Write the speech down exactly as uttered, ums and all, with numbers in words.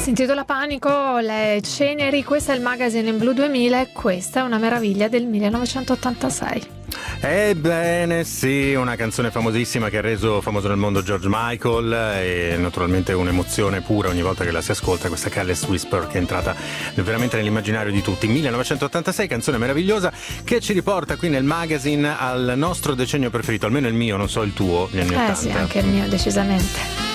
Si intitola Panico, le ceneri, questa è il Magazine in Blu duemila e questa è una meraviglia del millenovecentottantasei. Ebbene sì, una canzone famosissima che ha reso famoso nel mondo George Michael e naturalmente un'emozione pura ogni volta che la si ascolta, questa Careless Whisper che è entrata veramente nell'immaginario di tutti. millenovecentottantasei, canzone meravigliosa che ci riporta qui nel magazine al nostro decennio preferito, almeno il mio, non so il tuo, gli anni Eh ottanta. sì, anche il mio, decisamente.